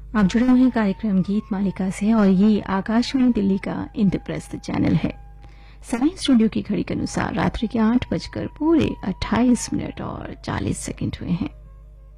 आप जुड़े हुए हैं कार्यक्रम गीत मालिका से और ये आकाशवाणी दिल्ली का इंद्रप्रस्थ चैनल है। समय स्टूडियो की घड़ी के अनुसार रात्रि के 8 बजकर पूरे 28 मिनट और 40 सेकंड हुए हैं।